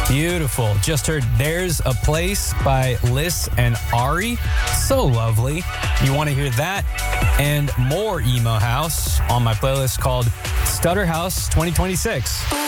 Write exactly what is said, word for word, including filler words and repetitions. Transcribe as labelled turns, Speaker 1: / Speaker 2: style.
Speaker 1: Beautiful. Just heard There's a Place by Liz and Ari. So lovely. You want to hear that and more emo house on my playlist called Stutter House twenty twenty-six.